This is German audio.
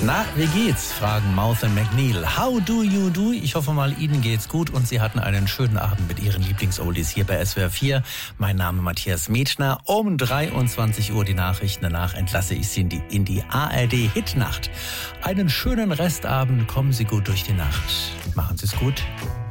Na, wie geht's? Fragen Mouth & McNeil. How do you do? Ich hoffe mal, Ihnen geht's gut und Sie hatten einen schönen Abend mit Ihren Lieblings-Oldies hier bei SWR 4. Mein Name Matthias Metschner. Um 23 Uhr die Nachrichten. Danach entlasse ich Sie in die ARD-Hitnacht. Einen schönen Restabend. Kommen Sie gut durch die Nacht. Machen Sie es gut.